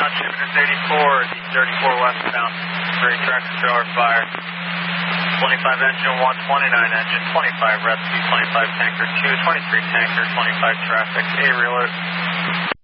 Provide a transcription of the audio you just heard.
Shipping is 84, the 34 westbound. Freight tractor trailer fire. 25 engine, 129 engine, 25 rescue, 25 tanker 2, 23 tanker, 25 traffic, A reload.